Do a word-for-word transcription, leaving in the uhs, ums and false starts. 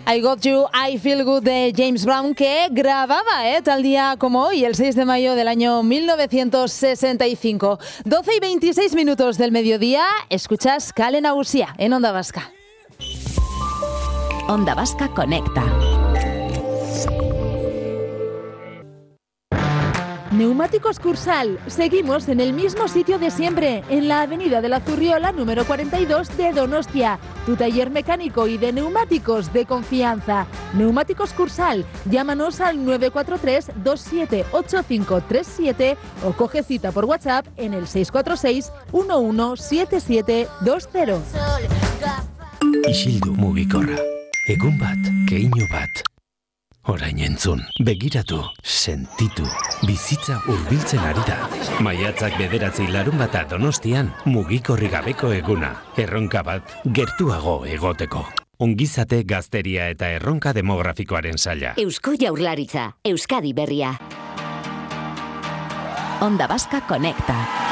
I Got You, I Feel Good de James Brown, que grababa ¿eh? tal día como hoy, el seis de mayo del año mil novecientos sesenta y cinco. doce y veintiséis minutos del mediodía, escuchas Kale Nagusia en Onda Vasca. Onda Vasca Conecta. Neumáticos Cursal. Seguimos en el mismo sitio de siempre, en la avenida de la Zurriola número cuarenta y dos de Donostia. Tu taller mecánico y de neumáticos de confianza. Neumáticos Cursal. Llámanos al nueve cuatro tres, dos siete ocho cinco tres siete o coge cita por WhatsApp en el seis cuatro seis, uno uno siete siete dos cero. Isildu mugikorra. Egun bat, keinu bat. Orain entzun, begiratu, sentitu, bizitza hurbiltzen ari da. Maiatzak bederatzi larun bata Donostian, mugikorri gabeko eguna. Erronka bat, gertuago egoteko. Ongizate, gazteria eta erronka demografikoaren saila. Eusko Jaurlaritza, Euskadi berria. Onda Vasca Conecta.